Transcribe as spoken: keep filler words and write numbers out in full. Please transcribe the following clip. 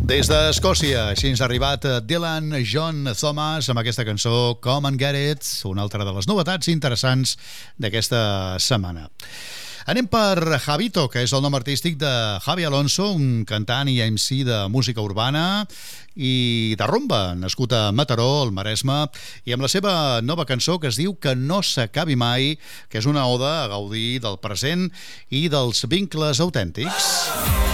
Des d'Escòcia, així ens ha arribat Dylan John Thomas amb aquesta cançó Come and Get It, una altra de les novetats interessants d'aquesta setmana. Anem per Javito, que és el nom artístic de Javi Alonso, un cantant i M C de música urbana i de rumba, nascut a Mataró, al Maresme, i amb la seva nova cançó que es diu Que no s'acabi mai, que és una oda a gaudir del present i dels vincles autèntics.